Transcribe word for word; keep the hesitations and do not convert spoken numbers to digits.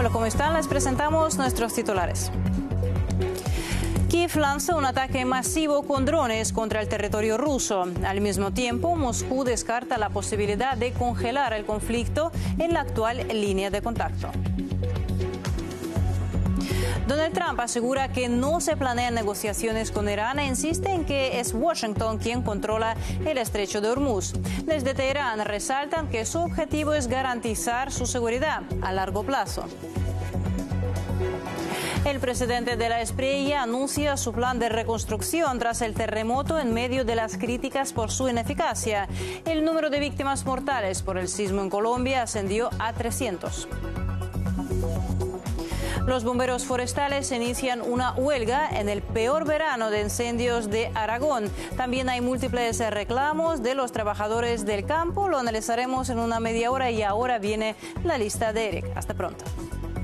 Hola, ¿cómo están? Les presentamos nuestros titulares. Kiev lanza un ataque masivo con drones contra el territorio ruso. Al mismo tiempo, Moscú descarta la posibilidad de congelar el conflicto en la actual línea de contacto. Donald Trump asegura que no se planean negociaciones con Irán e insiste en que es Washington quien controla el estrecho de Hormuz. Desde Teherán resaltan que su objetivo es garantizar su seguridad a largo plazo. El presidente de la Espriella anuncia su plan de reconstrucción tras el terremoto en medio de las críticas por su ineficacia. El número de víctimas mortales por el sismo en Colombia ascendió a trescientos. Los bomberos forestales inician una huelga en el peor verano de incendios de Aragón. También hay múltiples reclamos de los trabajadores del campo. Lo analizaremos en una media hora y ahora viene la lista de Eric. Hasta pronto.